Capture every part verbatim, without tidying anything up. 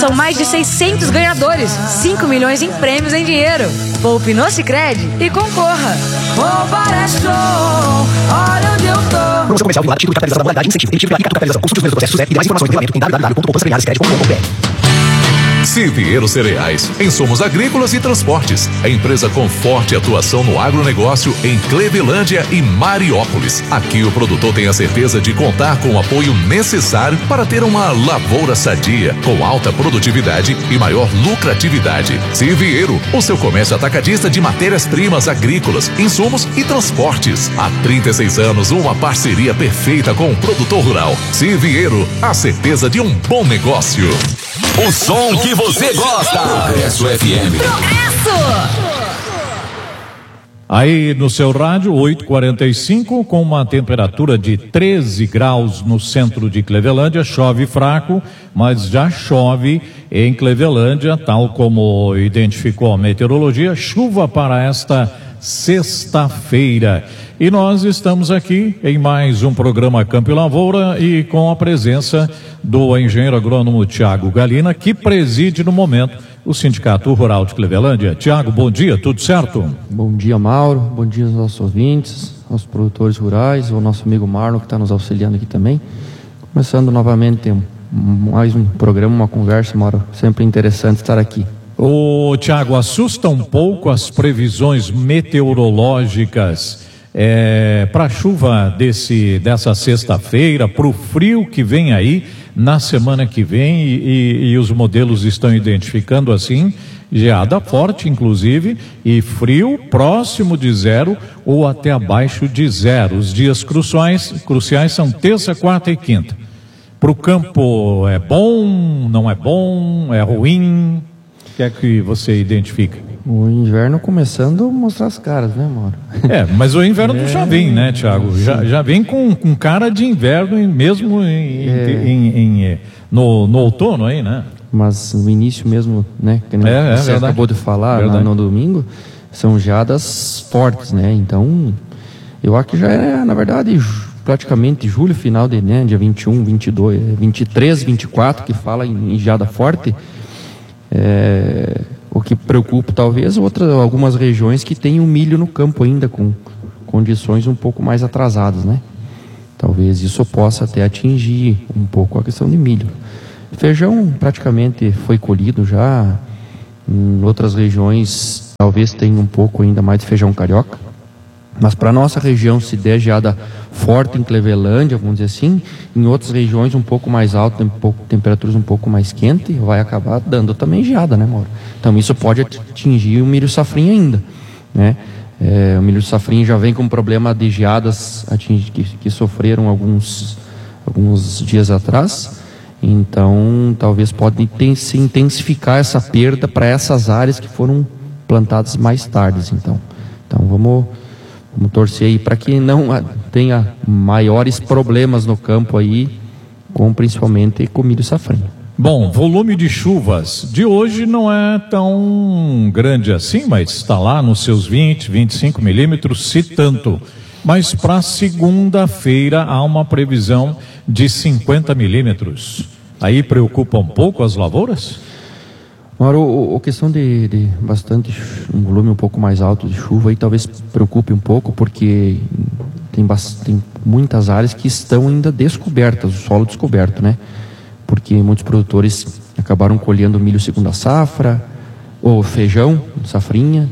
São mais de seiscentos ganhadores, cinco milhões em prêmios em dinheiro. Poupe no Sicredi e concorra. Poupar é show, olha onde eu tô. Promoção comercial vinculada, título de capitalização da modalidade incentivo. Emitido pela Ricardo Capitalização. Consulte os primeiros processos e mais informações no regulamento em w w w ponto poupança premiada sicredi ponto com ponto b r. Civieiro Cereais, insumos agrícolas e transportes. A empresa com forte atuação no agronegócio em Clevelândia e Mariópolis. Aqui o produtor tem a certeza de contar com o apoio necessário para ter uma lavoura sadia, com alta produtividade e maior lucratividade. Civieiro, o seu comércio atacadista de matérias-primas agrícolas, insumos e transportes. Há trinta e seis anos, uma parceria perfeita com o produtor rural. Civieiro, a certeza de um bom negócio. O som que você gosta. Progresso F M. Progresso! Aí no seu rádio, oito e quarenta e cinco, com uma temperatura de treze graus no centro de Clevelândia. Chove fraco, mas já chove em Clevelândia, tal como identificou a meteorologia. Chuva para esta sexta-feira. E nós estamos aqui em mais um programa Campo e Lavoura e com a presença do engenheiro agrônomo Tiago Galina, que preside no momento o Sindicato Rural de Clevelândia. Tiago, bom dia, tudo certo? Bom dia, Mauro, bom dia aos nossos ouvintes, aos produtores rurais, ao nosso amigo Marlon que está nos auxiliando aqui também. Começando novamente um, mais um programa, uma conversa, Mauro, sempre interessante estar aqui. Ô Tiago, assusta um pouco as previsões meteorológicas é, para a chuva desse, dessa sexta-feira, para o frio que vem aí na semana que vem, e, e, e os modelos estão identificando assim, geada forte inclusive, e frio próximo de zero ou até abaixo de zero. Os dias cruciais, cruciais são terça, quarta e quinta. Para o campo é bom, não é bom, é ruim? O que é que você identifica? O inverno começando a mostrar as caras, né, Mauro? É, mas o inverno é, já vem, né, Tiago? Já, já vem com, com cara de inverno, mesmo em, é. em, em, em, no, no outono aí, né? Mas no início mesmo, né, que é, você é acabou de falar lá no domingo, são geadas fortes, né? Então, eu acho que já é, na verdade, praticamente julho, final de, né, dia vinte e um, vinte e dois, vinte e três, vinte e quatro, que fala em, em geada forte. É, o que preocupa talvez outras, algumas regiões que têm o milho no campo ainda com condições um pouco mais atrasadas, né? Talvez isso possa até atingir um pouco a questão de milho. Feijão praticamente foi colhido já. Em outras regiões talvez tenha um pouco ainda mais de feijão carioca. Mas para a nossa região, se der geada forte em Clevelândia, vamos dizer assim, em outras regiões um pouco mais altas, um pouco, temperaturas um pouco mais quentes, vai acabar dando também geada, né, Mauro? Então isso pode atingir o milho safrinha ainda, né? É, o milho safrinha já vem com problema de geadas atingi, que, que sofreram alguns, alguns dias atrás, então talvez pode se intensificar essa perda para essas áreas que foram plantadas mais tarde. Então, então vamos... Vamos torcer aí para que não tenha maiores problemas no campo aí, com principalmente com milho safrinha. Bom, volume de chuvas de hoje não é tão grande assim, mas está lá nos seus vinte, vinte e cinco milímetros, se tanto. Mas para segunda-feira há uma previsão de cinquenta milímetros. Aí preocupa um pouco as lavouras? Mauro, a questão de, de bastante, um volume um pouco mais alto de chuva aí talvez preocupe um pouco, porque tem, tem muitas áreas que estão ainda descobertas, o solo descoberto, né? Porque muitos produtores acabaram colhendo milho segunda safra, ou feijão, safrinha,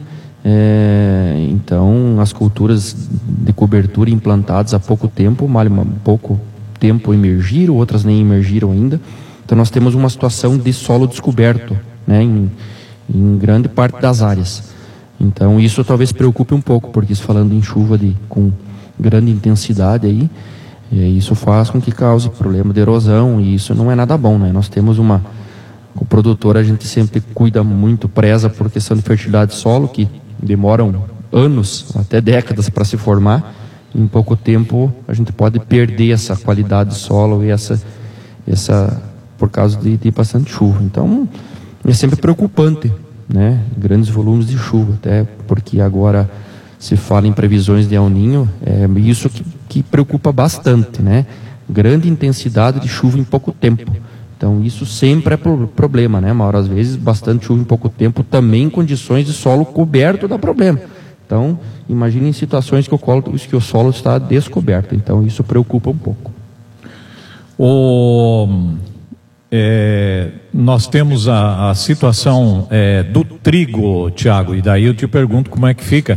é, então as culturas de cobertura implantadas há pouco tempo, mal, pouco tempo emergiram, outras nem emergiram ainda, então nós temos uma situação de solo descoberto, né, em, em grande parte das áreas. Então isso talvez preocupe um pouco, porque isso falando em chuva de, com grande intensidade aí, isso faz com que cause problema de erosão, e isso não é nada bom, né? Nós temos uma, o produtor, a gente sempre cuida muito, preza por questão de fertilidade de solo, que demoram anos, até décadas para se formar. Em pouco tempo a gente pode perder essa qualidade de solo e essa, essa por causa de, de bastante chuva. Então é sempre preocupante, né? Grandes volumes de chuva, até porque agora se fala em previsões de El Niño, é isso que, que preocupa bastante, né? Grande intensidade de chuva em pouco tempo. Então isso sempre é pro, problema, né, Mauro? Às vezes bastante chuva em pouco tempo, também condições de solo coberto dá problema. Então, imagine em situações que o, colo, que o solo está descoberto. Então isso preocupa um pouco. O, é, nós temos a, a situação é, do trigo, Tiago, e daí eu te pergunto como é que fica.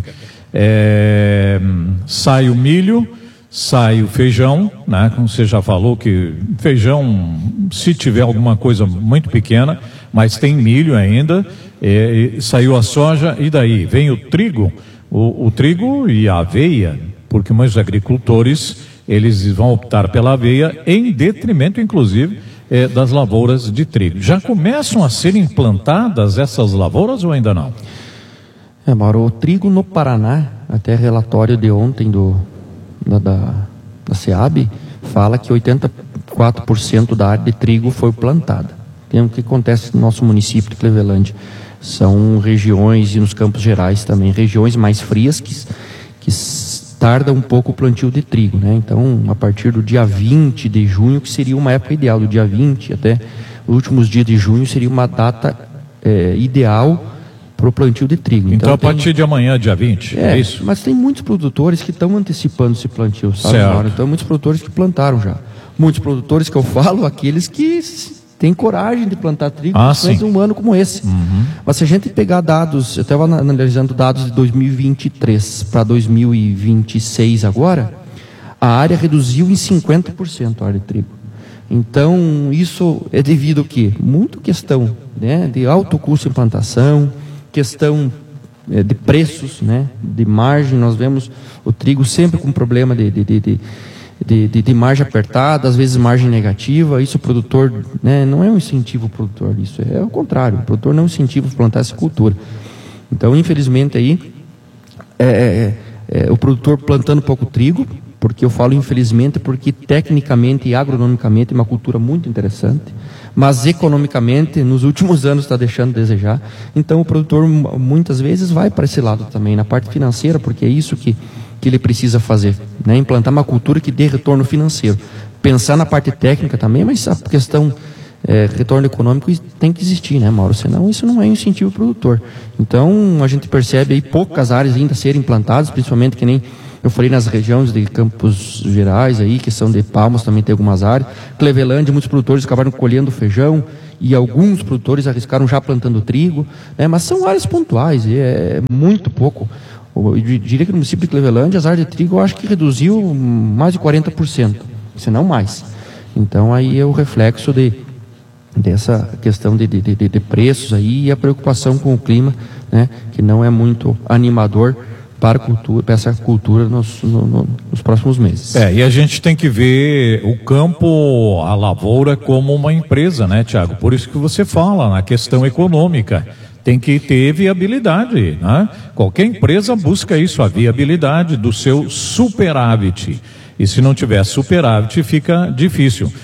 É, sai o milho, sai o feijão, né? Como você já falou, que feijão, se tiver alguma coisa muito pequena, mas tem milho ainda, é, saiu a soja, e daí vem o trigo, o, o trigo e a aveia, porque muitos agricultores, eles vão optar pela aveia em detrimento, inclusive, é, das lavouras de trigo. Já começam a ser implantadas essas lavouras ou ainda não? É, Mauro, o trigo no Paraná, até relatório de ontem do, da, da, da SEAB, fala que oitenta e quatro por cento da área de trigo foi plantada. Tem o que acontece no nosso município de Clevelândia. São regiões, e nos Campos Gerais também, regiões mais frias que, que tarda um pouco o plantio de trigo, né? Então, a partir do dia vinte de junho, que seria uma época ideal, do dia vinte até os últimos dias de junho, seria uma data é, ideal para o plantio de trigo. Então, então a partir tem... de amanhã, dia vinte, é, é isso? Mas tem muitos produtores que estão antecipando esse plantio, sabe? Certo. Então, muitos produtores que plantaram já. Muitos produtores que eu falo, aqueles que têm coragem de plantar trigo, ah, principalmente um ano como esse. Uhum. Mas se a gente pegar dados, eu estava analisando dados de dois mil e vinte e três para dois mil e vinte e seis agora, a área reduziu em cinquenta por cento a área de trigo. Então, isso é devido ao quê? Muito questão, né, de alto custo de implantação, questão é, de preços, né, de margem. Nós vemos o trigo sempre com problema de, de, de, de, de, de, de margem apertada, às vezes margem negativa. Isso o produtor, né, não é um incentivo ao produtor, isso é o contrário, o produtor não incentiva a plantar essa cultura. Então, infelizmente, aí é, é, é, o produtor plantando pouco trigo, porque eu falo infelizmente porque tecnicamente e agronomicamente é uma cultura muito interessante, mas economicamente nos últimos anos está deixando a desejar. Então o produtor muitas vezes vai para esse lado também, na parte financeira, porque é isso que, que ele precisa fazer, né? Implantar uma cultura que dê retorno financeiro, pensar na parte técnica também, mas a questão é, retorno econômico tem que existir, né, Mauro? Senão isso não é incentivo ao produtor. Então a gente percebe aí poucas áreas ainda serem implantadas, principalmente que nem eu falei nas regiões de Campos Gerais aí, que são de Palmas, também tem algumas áreas. Clevelândia, muitos produtores acabaram colhendo feijão e alguns produtores arriscaram já plantando trigo, né? Mas são áreas pontuais, e é muito pouco. Eu diria que no município de Clevelândia, as áreas de trigo eu acho que reduziu mais de quarenta por cento, se não mais. Então aí é o reflexo de, dessa questão de, de, de, de preços aí e a preocupação com o clima, né? Que não é muito animador para, cultura, para essa cultura nos, no, no, nos próximos meses. É, e a gente tem que ver o campo, a lavoura, como uma empresa, né, Tiago? Por isso que você fala na questão econômica. Tem que ter viabilidade, né? Qualquer empresa busca isso, a viabilidade do seu superávit. E se não tiver superávit, fica difícil.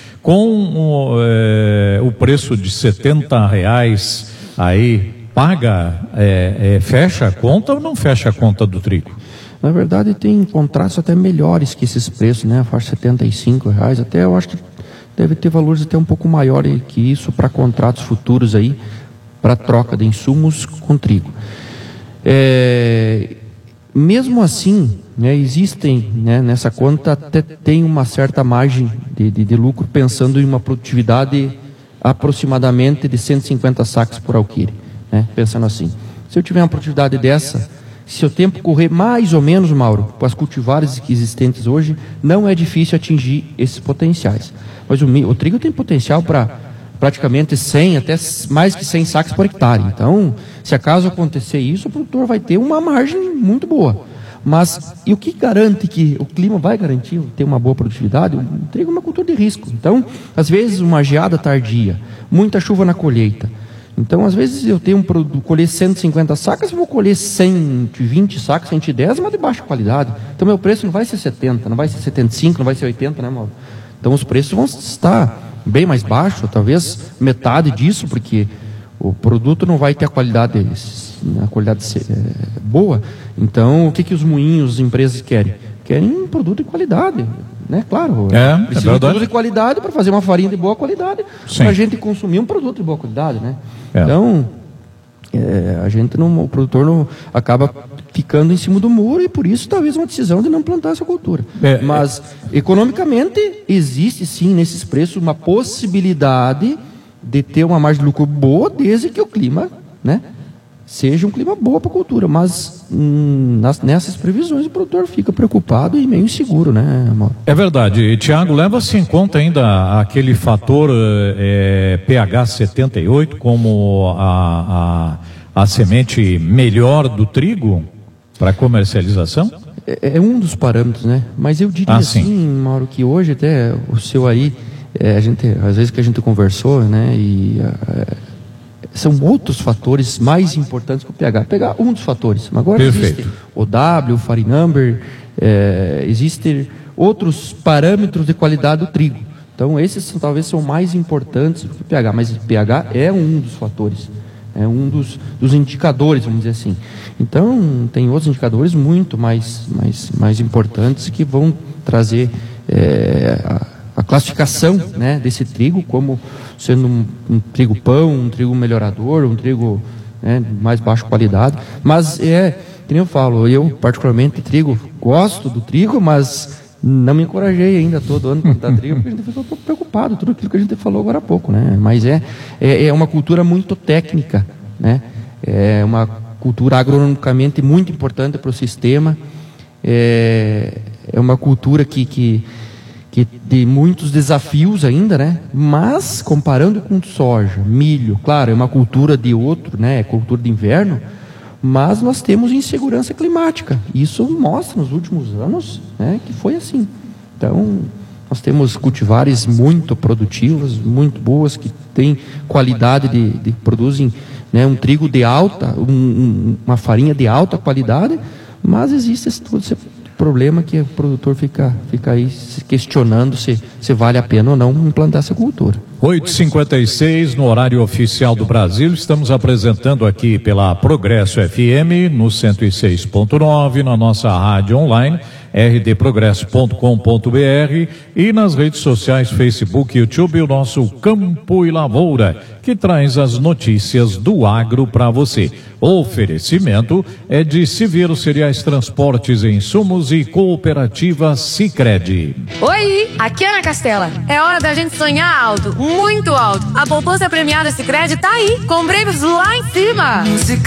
Com é, o preço de setenta reais aí, paga, é, é, fecha a conta ou não fecha a conta do trigo? Na verdade tem contratos até melhores que esses preços, né? A faixa setenta e cinco reais, até eu acho que deve ter valores até um pouco maiores que isso para contratos futuros aí, para troca de insumos com trigo. É, mesmo assim, né, existem, né, nessa conta até tem uma certa margem de, de, de lucro, pensando em uma produtividade aproximadamente de cento e cinquenta sacos por alqueire. Né, pensando assim, se eu tiver uma produtividade dessa, se o tempo correr mais ou menos, Mauro, com as cultivares existentes hoje, não é difícil atingir esses potenciais. Mas o, o trigo tem potencial para praticamente cem, até mais que cem sacos por hectare. Então, se acaso acontecer isso, o produtor vai ter uma margem muito boa. Mas, e o que garante que o clima vai garantir ter uma boa produtividade? O trigo é uma cultura de risco. Então, às vezes, uma geada tardia, muita chuva na colheita. Então, às vezes, eu tenho um produto, colher cento e cinquenta sacas, eu vou colher cento e vinte sacas, cento e dez, mas de baixa qualidade. Então, meu preço não vai ser setenta, não vai ser setenta e cinco, não vai ser oitenta, né, Mauro? Então, os preços vão estar bem mais baixos, talvez metade disso, porque o produto não vai ter a qualidade, a qualidade boa. Então, o que, que os moinhos, as empresas querem? Querem um produto de qualidade. né? Claro, é, precisa é de produto de qualidade para fazer uma farinha de boa qualidade, para a gente consumir um produto de boa qualidade, né? É. Então, é, a gente não, o produtor não acaba ficando em cima do muro e por isso talvez uma decisão de não plantar essa cultura. É, Mas é... economicamente existe sim nesses preços uma possibilidade de ter uma margem de lucro boa desde que o clima, né, seja um clima bom para a cultura, mas hum, nas, nessas previsões o produtor fica preocupado e meio inseguro, né, Mauro? É verdade. Tiago, leva-se em conta ainda aquele fator é, pH setenta e oito como a, a, a semente melhor do trigo para comercialização? É, é um dos parâmetros, né? Mas eu diria ah, assim, Mauro, que hoje até o seu aí, é, a gente, às vezes que a gente conversou, né, e é, são outros fatores mais importantes que o pH. Pegar um dos fatores. Mas agora Perfeito. existe o W, o Fari Number, é, existem outros parâmetros de qualidade do trigo. Então esses são, talvez são mais importantes do que o pH, mas o pH é um dos fatores, é um dos, dos indicadores, vamos dizer assim. Então tem outros indicadores muito mais, mais, mais importantes que vão trazer é, a, a classificação, né, desse trigo como sendo um, um trigo pão, um trigo melhorador, um trigo, né, mais baixa qualidade. Mas é, que nem eu falo, eu particularmente trigo, gosto do trigo, mas não me encorajei ainda todo ano a plantar trigo, porque a gente ficou preocupado, tudo aquilo que a gente falou agora há pouco, né? Mas é, é, é uma cultura muito técnica, né? É uma cultura agronomicamente muito importante para o sistema, é, é uma cultura que, que que tem muitos desafios ainda, né? Mas comparando com soja, milho, claro, é uma cultura de outro, né? É cultura de inverno, mas nós temos insegurança climática. Isso mostra nos últimos anos, né, que foi assim. Então, nós temos cultivares muito produtivas, muito boas, que têm qualidade de, de produzem, né, um trigo de alta, um, um, uma farinha de alta qualidade, mas existe esse, todo esse problema que o produtor fica, fica aí se questionando se, se vale a pena ou não implantar essa cultura. oito e cinquenta e seis no horário oficial do Brasil, estamos apresentando aqui pela Progresso F M no cento e seis ponto nove, na nossa rádio online r d progresso ponto com ponto b r e nas redes sociais Facebook e YouTube, o nosso Campo e Lavoura, que traz as notícias do agro para você. O oferecimento é de Siveiro Cereais Transportes e Insumos e Cooperativa Sicredi. Oi, aqui é Ana Castela. É hora da gente sonhar alto, muito alto. A poupança premiada Sicredi tá aí, com prêmios lá em cima. Música